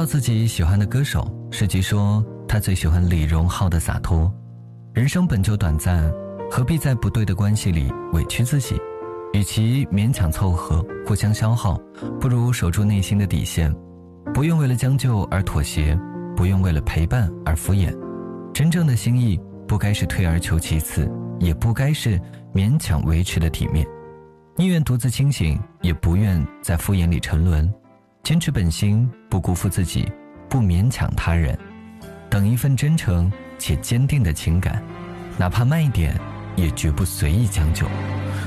到自己喜欢的歌手，世吉说他最喜欢李荣浩的洒脱。人生本就短暂，何必在不对的关系里委屈自己？与其勉强凑合，互相消耗，不如守住内心的底线，不用为了将就而妥协，不用为了陪伴而敷衍。真正的心意不该是退而求其次，也不该是勉强维持的体面。宁愿独自清醒，也不愿在敷衍里沉沦。坚持本心，不辜负自己，不勉强他人。等一份真诚且坚定的情感，哪怕慢一点，也绝不随意将就。